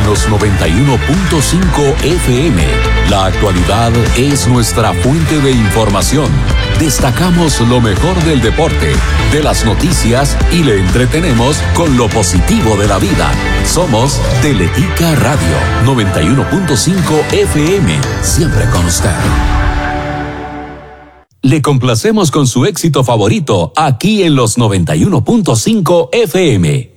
en los 91.5 FM. La actualidad es nuestra fuente de información. Destacamos lo mejor del deporte, de las noticias y le entretenemos con lo positivo de la vida. Somos Teletica Radio 91.5 FM, siempre con usted. Le complacemos con su éxito favorito aquí en los 91.5 FM.